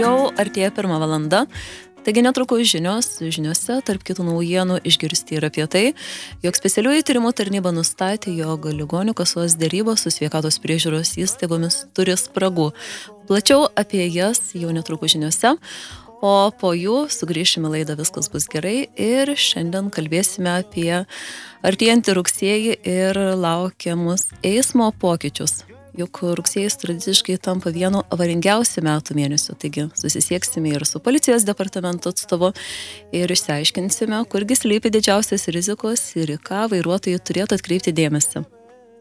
Jau artėja 1 valanda. Taigi netrukus žiniose, tarp kitų naujienų išgirsti ir apie tai, jog specialiųjų tyrimų tarnyba nustatė, jog ligonių kasos dėrybos su sveikatos priežiūros įstaigomis turi spragų. Plačiau apie jas jau netrukus žiniose, o po jų sugrįšime laidą Viskas bus gerai ir šiandien kalbėsime apie artėjantį rugsėjį ir laukiamus eismo pokyčius. Juk rugsėjais tradiciškai tampa vienu avaringiausių metų mėnesių, taigi susisieksime ir su policijos departamento atstovu ir išsiaiškinsime, kurgi slypi didžiausias rizikos ir į ką vairuotojai turėtų atkreipti dėmesį.